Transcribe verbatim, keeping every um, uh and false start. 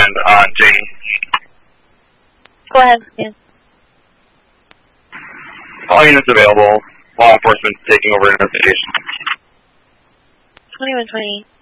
command on Jane. Go ahead. Yeah. All units available. Law enforcement taking over investigation. twenty-one twenty.